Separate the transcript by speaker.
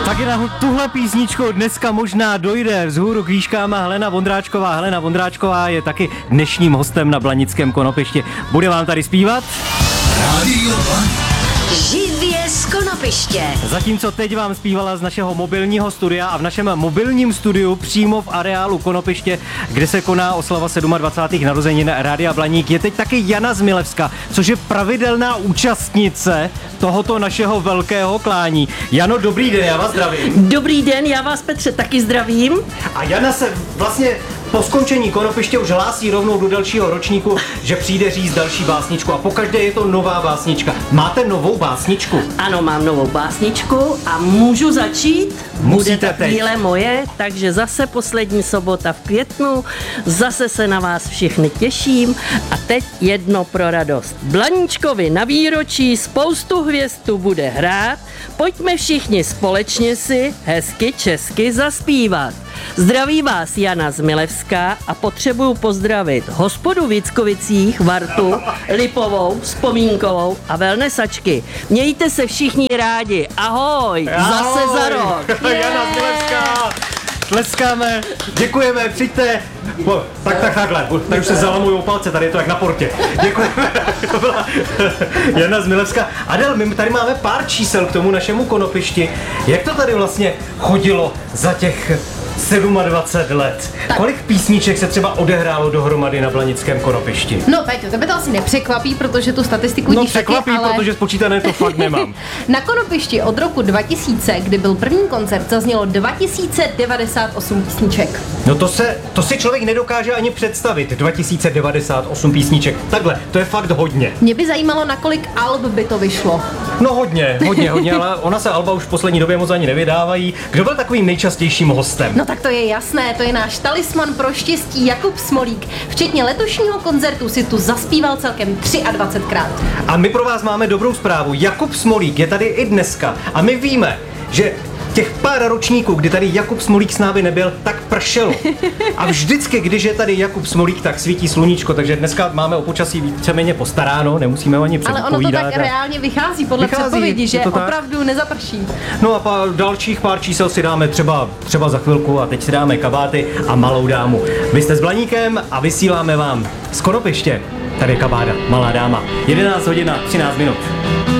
Speaker 1: Taky na tuhle písničku dneska možná dojde vzhůru k výškám Helena Vondráčková. Helena Vondráčková je taky dnešním hostem na Blanickém Konopišti. Bude vám tady zpívat?
Speaker 2: Rádio
Speaker 3: Živě z Konopiště.
Speaker 1: Zatímco teď vám zpívala z našeho mobilního studia a v našem mobilním studiu přímo v areálu Konopiště, kde se koná oslava 27. narozenin Rádia Blaník, je teď taky Jana Zmilevská, což je pravidelná účastnice tohoto našeho velkého klání. Jano, dobrý den, já vás zdravím.
Speaker 4: Dobrý den, já vás, Petře, taky zdravím.
Speaker 1: A Jana se vlastně po skončení Konopiště už hlásí rovnou do dalšího ročníku, že přijde říct další básničku a pokaždé je to nová básnička. Máte novou básničku?
Speaker 4: Ano, mám novou básničku a můžu začít?
Speaker 1: Musíte
Speaker 4: Bude ta
Speaker 1: teď.
Speaker 4: chvíle moje, takže zase poslední sobota v květnu, zase se na vás všechny těším a teď jedno pro radost. Blaníčkovi na výročí spoustu hvězd tu bude hrát, pojďme všichni společně si hezky česky zaspívat. Zdraví vás Jana Zmilevská a potřebuju pozdravit hospodu v Jickovicích, Vartu, Lipovou, Vzpomínkovou a Velnesačky. Mějte se všichni rádi. Ahoj, zase za rok.
Speaker 1: Jana Zmilevská. Tleskáme, děkujeme, přijďte. Takhle, tady už se zalamujou palce, tady je to jak na portě. Děkujeme, to byla Jana Zmilevská. Adel, my tady máme pár čísel k tomu našemu Konopišti. Jak to tady vlastně chodilo za těch 27 let? Kolik písniček se třeba odehrálo dohromady na Blanickém Konopišti?
Speaker 5: No, Peťo, tebe to asi nepřekvapí, protože tu statistiku
Speaker 1: No
Speaker 5: díš
Speaker 1: překvapí,
Speaker 5: taky, ale
Speaker 1: protože spočítané to fakt nemám.
Speaker 5: na Konopišti od roku 2000, kdy byl první koncert, zaznělo 2098 písniček.
Speaker 1: No to si člověk nedokáže ani představit, 2098 písniček. Takhle, to je fakt hodně.
Speaker 5: Mě by zajímalo, na kolik alb by to vyšlo.
Speaker 1: No hodně, ale ona se alba už v poslední době moc ani nevydávají. Kdo byl takovým nejčastějším hostem?
Speaker 5: No tak to je jasné, to je náš talisman pro štěstí Jakub Smolík. Včetně letošního koncertu si tu zaspíval celkem 23krát.
Speaker 1: A my pro vás máme dobrou zprávu. Jakub Smolík je tady i dneska a my víme, že těch pár ročníků, kdy tady Jakub Smolík s námi nebyl, tak pršelo. A vždycky, když je tady Jakub Smolík, tak svítí sluníčko, takže dneska máme o počasí víceméně postaráno, nemusíme ho ani předpovídat.
Speaker 5: Ale ono to tak reálně vychází podle předpovědi, že
Speaker 1: je to tak?
Speaker 5: opravdu nezaprší.
Speaker 1: No a dalších pár čísel si dáme třeba za chvilku a teď si dáme kabáty a malou dámu. Vy jste s Blaníkem a vysíláme vám z Konopiště. Tady je kabáda, malá dáma. 11 hodin a 13 minut.